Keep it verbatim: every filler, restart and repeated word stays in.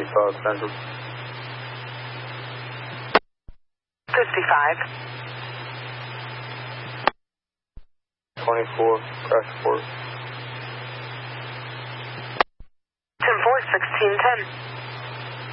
fifty-five Central. fifty-five. twenty-four, crash report. ten four, sixteen ten.